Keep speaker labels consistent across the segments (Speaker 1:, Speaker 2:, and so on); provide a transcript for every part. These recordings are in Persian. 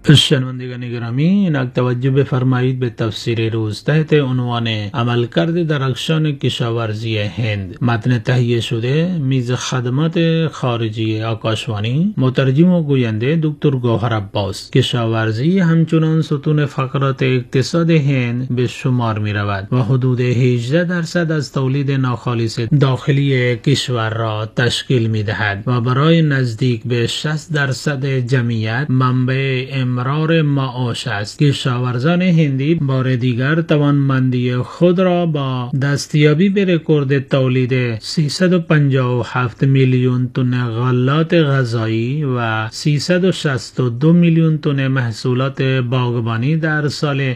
Speaker 1: شنوندگان گرامی، اینک توجه بفرمایید به تفسیر روز تحت عنوان عملکرد درخشان کشاورزی هند. متن تهیه شده میز خدمات خارجی آکاشوانی، مترجم و گوینده دکتر گوهر عباس. کشاورزی همچنان ستون فقرات اقتصاد هند به شمار می رود و حدود 18% از تولید ناخالص داخلی کشور را تشکیل می دهد و برای نزدیک به 60% جمعیت منبع امرار معاش است. کشاورزان هندی بار دیگر توانمندی خود را با دستیابی به رکورد تولید 357 میلیون تن غلات غذایی و 362 میلیون تن محصولات باغبانی در سال 2024-25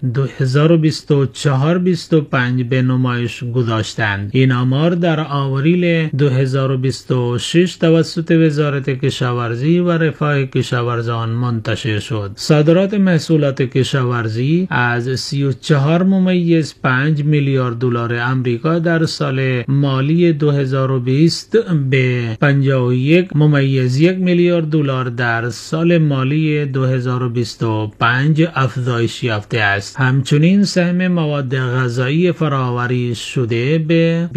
Speaker 1: به نمایش گذاشتند. این آمار در آوریل 2026 توسط وزارت کشاورزی و رفاه کشاورزان منتشر شد. صادرات محصولات کشاورزی از 34.5 میلیارد دلار آمریکا در سال مالی 2020 به 51.1 میلیارد دلار در سال مالی 2025 افزایش یافته است. همچنین سهم مواد غذایی فراوری شده به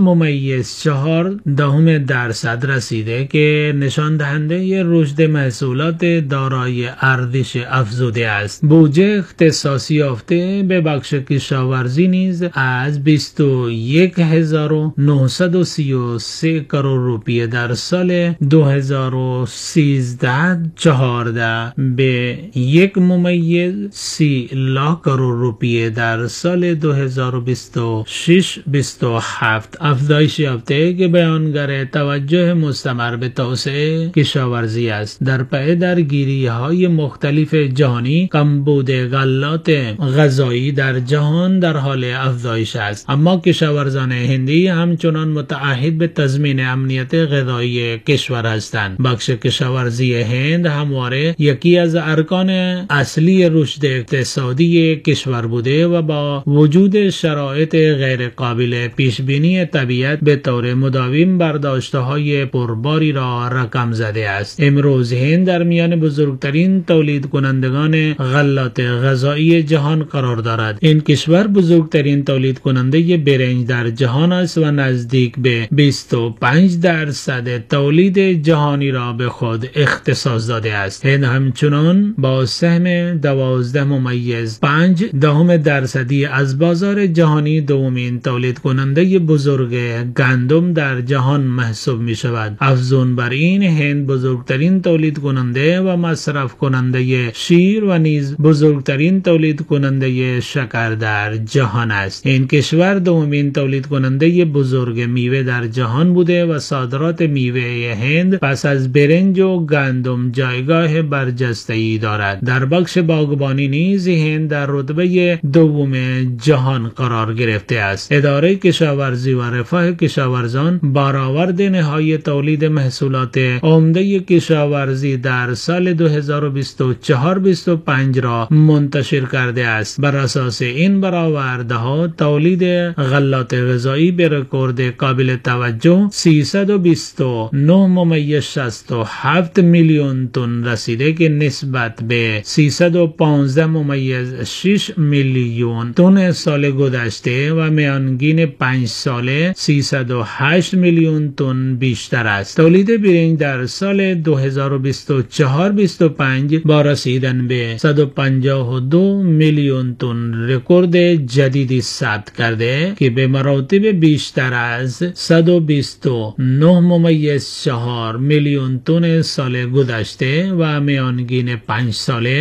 Speaker 1: 20.4% رسیده که نشان دهنده رشد محصولات دارای ارزش افزوده است. بودجه اختصاصی یافته به بخش کشاورزی نیز از 21,933 کرور روپیه در سال 2013-14 به 1.30 لاک کرور روپیه در سال 2026-27 افزایش یافته که بیانگر توجه مستمر به توسعه کشاورزی است. در پی درگیری های مختلف جهانی، کمبود غلات غذایی در جهان در حال افزایش است، اما کشاورزان هندی همچنان متعهد به تضمین امنیت غذایی کشور هستند. بخش کشاورزی هند همواره یکی از ارکان اصلی رشد اقتصادی کشور بوده و با وجود شرایط غیر قابل پیش بینی طبیعت به طور مداوم برداشت‌های پرباری را رقم زده است. امروز هند در میان بزرگترین تولید کنندگان غلات غذایی جهان قرار دارد. این کشور بزرگترین تولید کننده برنج در جهان است و نزدیک به 25% تولید جهانی را به خود اختصاص داده است. هند همچنان با سهم 12.5% از بازار جهانی دومین تولید کننده بزرگ گندم در جهان محسوب می شود. افزون بر این، هند بزرگترین تولید کننده و مصرف کننده شیر و نیز بزرگترین تولید کننده شکر در جهان است. این کشور دومین تولید کننده بزرگ میوه در جهان بوده و صادرات میوه هند پس از برنج و گندم جایگاه برجسته‌ای دارد. در بخش باغبانی نیز هند در رتبه دوم جهان قرار گرفته است. اداره کشاورزی و رفاه کشاورزان برآورد نهایی تولید محصولات عمده کشاورزی در سال 2024-25 را منتشر کرده است. بر اساس این برآوردها تولید غلات غذایی به رکورد قابل توجه 329.67 میلیون تن رسیده که نسبت به 315.6 میلیون تن سال گذشته و میانگین 5 ساله 308 میلیون تن بیشتر است. تولید برنج در سال 2024-25 با رسیدن به 152 میلیون تن رکورد جدیدی ثبت کرده که به مراتب بیشتر از 129.4 میلیون تن سال گذشته و میانگین 5 ساله